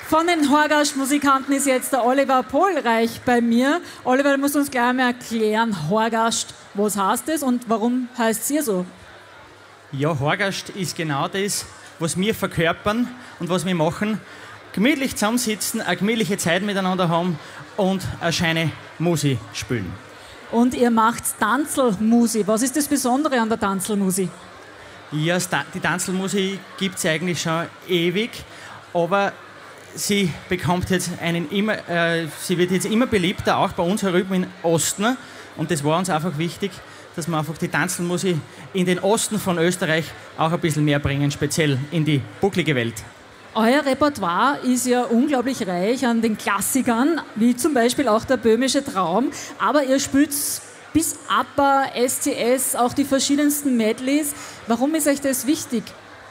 Von den Horgast-Musikanten ist jetzt der Oliver Pohlreich bei mir. Oliver, du musst uns gleich mal erklären, Horgast, was heißt das und warum heißt es hier so? Ja, Horgast ist genau das, was wir verkörpern und was wir machen. Gemütlich zusammensitzen, eine gemütliche Zeit miteinander haben und eine schöne Musik spielen. Und ihr macht Tanzelmusik. Was ist das Besondere an der Tanzelmusik? Ja, die Tanzelmusik gibt es eigentlich schon ewig, aber sie bekommt jetzt sie wird jetzt immer beliebter, auch bei uns herüben im Osten. Und das war uns einfach wichtig, dass wir einfach die Tanzelmusik in den Osten von Österreich auch ein bisschen mehr bringen, speziell in die bucklige Welt. Euer Repertoire ist ja unglaublich reich an den Klassikern, wie zum Beispiel auch der Böhmische Traum. Aber ihr spielt bis ABBA, STS, auch die verschiedensten Medleys. Warum ist euch das wichtig?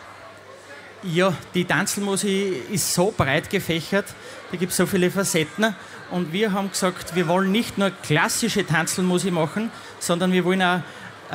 Ja, die Tanzelmusik ist so breit gefächert, da gibt es so viele Facetten. Und wir haben gesagt, wir wollen nicht nur klassische Tanzelmusik machen, sondern wir wollen auch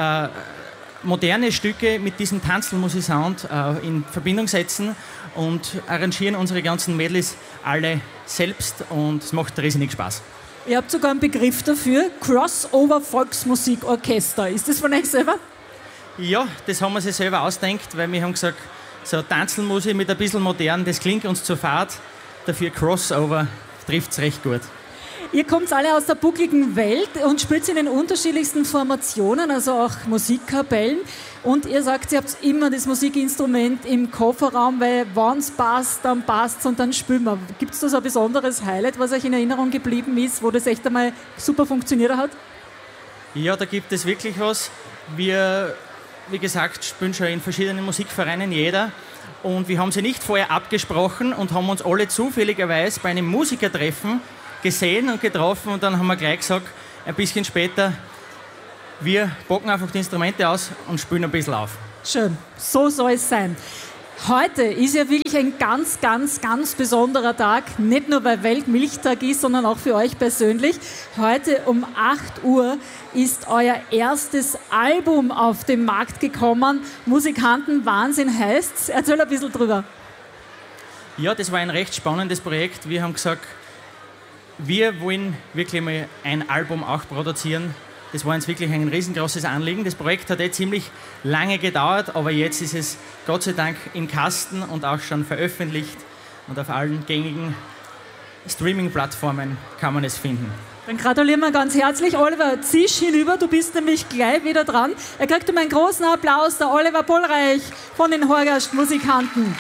moderne Stücke mit diesem Tanzelmusik-Sound in Verbindung setzen und arrangieren unsere ganzen Medleys alle selbst und es macht riesig Spaß. Ihr habt sogar einen Begriff dafür, Crossover Volksmusikorchester. Ist das von euch selber? Ja, das haben wir sich selber ausgedacht, weil wir haben gesagt, so Tanzelmusik mit ein bisschen modern, das klingt uns zu fad, dafür Crossover trifft es recht gut. Ihr kommt alle aus der buckligen Welt und spielt in den unterschiedlichsten Formationen, also auch Musikkapellen. Und ihr sagt, ihr habt immer das Musikinstrument im Kofferraum, weil wenn es passt, dann passt es und dann spielen wir. Gibt es da so ein besonderes Highlight, was euch in Erinnerung geblieben ist, wo das echt einmal super funktioniert hat? Ja, da gibt es wirklich was. Wir, wie gesagt, spielen schon in verschiedenen Musikvereinen jeder. Und wir haben sie nicht vorher abgesprochen und haben uns alle zufälligerweise bei einem Musikertreffen gesehen und getroffen und dann haben wir gleich gesagt, ein bisschen später, wir packen einfach die Instrumente aus und spielen ein bisschen auf. Schön, so soll es sein. Heute ist ja wirklich ein ganz, ganz, ganz besonderer Tag, nicht nur weil Weltmilchtag ist, sondern auch für euch persönlich. Heute um 8 Uhr ist euer erstes Album auf den Markt gekommen. Musikanten Wahnsinn heißt's. Erzähl ein bisschen drüber. Ja, das war ein recht spannendes Projekt. Wir haben gesagt, wir wollen wirklich mal ein Album auch produzieren. Das war uns wirklich ein riesengroßes Anliegen. Das Projekt hat ziemlich lange gedauert, aber jetzt ist es Gott sei Dank im Kasten und auch schon veröffentlicht. Und auf allen gängigen Streaming-Plattformen kann man es finden. Dann gratulieren wir ganz herzlich. Oliver, zisch hinüber, du bist nämlich gleich wieder dran. Er kriegt um einen großen Applaus, der Oliver Pohlreich von den Horgast-Musikanten.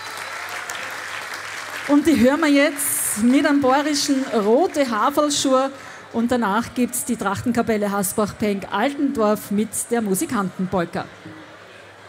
Und die hören wir jetzt mit einem bayerischen Rote Haferlschur. Und danach gibt es die Trachtenkapelle Hasbach-Penk-Altendorf mit der Musikantenpolka.